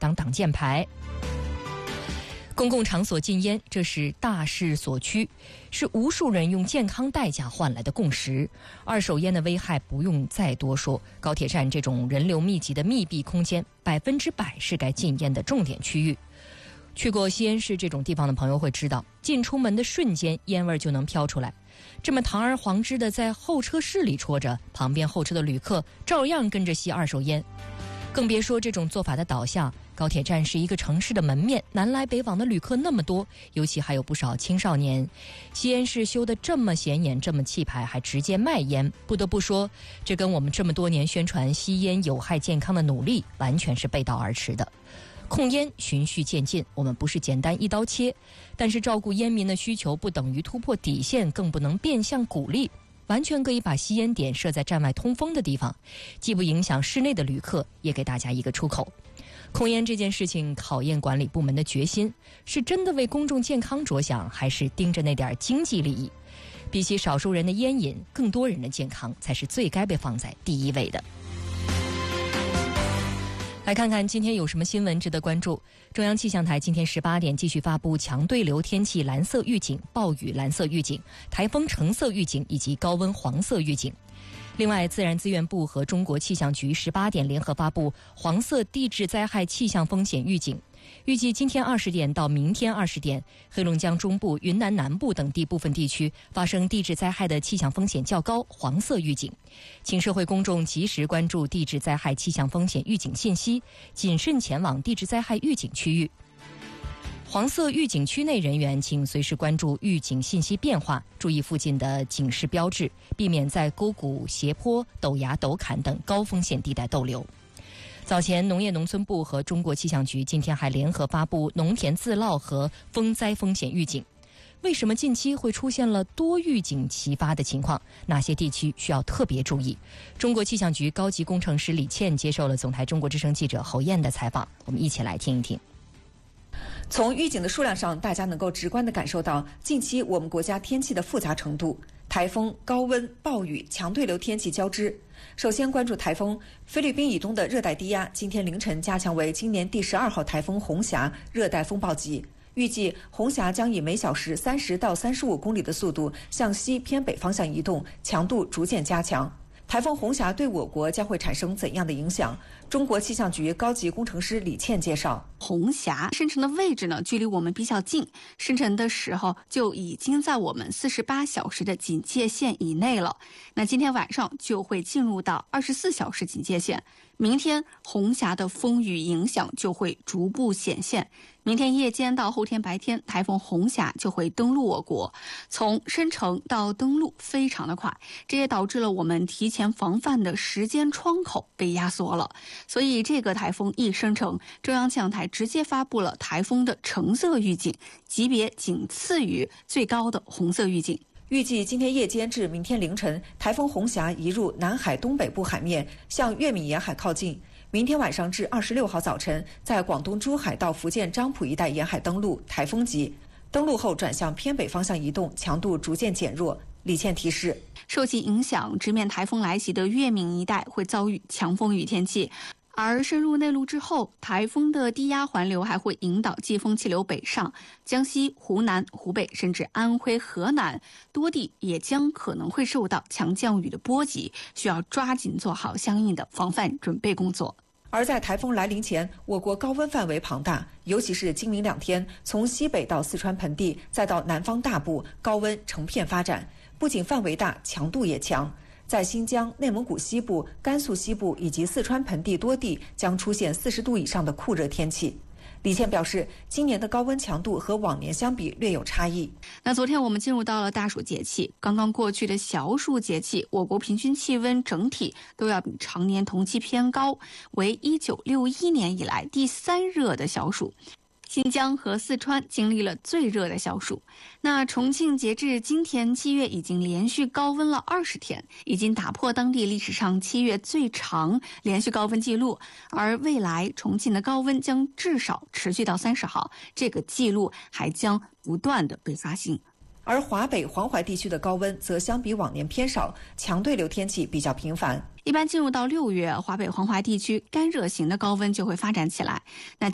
当挡箭牌。公共场所禁烟，这是大势所趋，是无数人用健康代价换来的共识。二手烟的危害不用再多说，高铁站这种人流密集的密闭空间，100%是该禁烟的重点区域。去过西安市这种地方的朋友会知道，进出门的瞬间烟味就能飘出来，这么堂而皇之的在候车室里戳着，旁边候车的旅客照样跟着吸二手烟。更别说这种做法的导向，高铁站是一个城市的门面，南来北往的旅客那么多，尤其还有不少青少年。西安市修得这么显眼，这么气派，还直接卖烟，不得不说，这跟我们这么多年宣传吸烟有害健康的努力完全是背道而驰的。控烟循序渐进，我们不是简单一刀切，但是照顾烟民的需求不等于突破底线，更不能变相鼓励。完全可以把吸烟点设在站外通风的地方，既不影响室内的旅客，也给大家一个出口。控烟这件事情考验管理部门的决心，是真的为公众健康着想，还是盯着那点经济利益？比起少数人的烟瘾，更多人的健康才是最该被放在第一位的。来看看今天有什么新闻值得关注。中央气象台今天18点继续发布强对流天气蓝色预警、暴雨蓝色预警、台风橙色预警以及高温黄色预警。另外，自然资源部和中国气象局18点联合发布黄色地质灾害气象风险预警。预计今天20点到明天20点，黑龙江中部、云南南部等地部分地区发生地质灾害的气象风险较高，黄色预警。请社会公众及时关注地质灾害气象风险预警信息，谨慎前往地质灾害预警区域。黄色预警区内人员请随时关注预警信息变化，注意附近的警示标志，避免在沟谷、斜坡、陡崖、陡坎等高风险地带逗留。早前，农业农村部和中国气象局今天还联合发布农田自涝和风灾风险预警。为什么近期会出现了多预警齐发的情况？哪些地区需要特别注意？中国气象局高级工程师李倩接受了总台中国之声记者侯燕的采访，我们一起来听一听。 从预警的数量上，大家能够直观地感受到近期我们国家天气的复杂程度，台风、高温、暴雨、强对流天气交织。首先关注台风，菲律宾以东的热带低压今天凌晨加强为今年第12号台风红霞热带风暴级，预计红霞将以每小时30到35公里的速度向西偏北方向移动，强度逐渐加强。台风红霞对我国将会产生怎样的影响？中国气象局高级工程师李倩介绍， 红霞生成的位置呢，距离我们比较近，生成的时候就已经在我们48小时的警戒线以内了。那今天晚上就会进入到24小时警戒线，明天红霞的风雨影响就会逐步显现。明天夜间到后天白天，台风红霞就会登陆我国，从生成到登陆非常的快，这也导致了我们提前防范的时间窗口被压缩了。所以这个台风一生成，中央气象台直接发布了台风的橙色预警，级别仅次于最高的红色预警。 预计今天夜间至明天凌晨，台风红霞移入南海东北部海面，向粤闽沿海靠近。明天晚上至26号早晨，在广东珠海到福建漳浦一带沿海登陆，台风级。登陆后转向偏北方向移动，强度逐渐减弱。李倩提示， 受其影响，直面台风来袭的粤闽一带会遭遇强风雨天气。而深入内陆之后，台风的低压环流还会引导季风气流北上，江西、湖南、湖北甚至安徽、河南多地也将可能会受到强降雨的波及，需要抓紧做好相应的防范准备工作。 而在台风来临前，我国高温范围庞大，尤其是今明2天，从西北到四川盆地，再到南方大部，高温成片发展，不仅范围大，强度也强。在新疆、内蒙古西部、甘肃西部以及四川盆地多地将出现40度以上的酷热天气。李倩表示，今年的高温强度和往年相比略有差异。 那昨天我们进入到了大暑节气，刚刚过去的小暑节气，我国平均气温整体都要比常年同期偏高，为1961年以来第3热的小暑。新疆和四川经历了最热的小暑。那重庆截至今天7月已经连续高温了20天，已经打破当地历史上7月最长连续高温记录。而未来重庆的高温将至少持续到30号，这个记录还将不断的被刷新。 而华北、黄淮地区的高温则相比往年偏少，强对流天气比较频繁。 一般进入到6月，华北、黄淮地区干热型的高温就会发展起来。那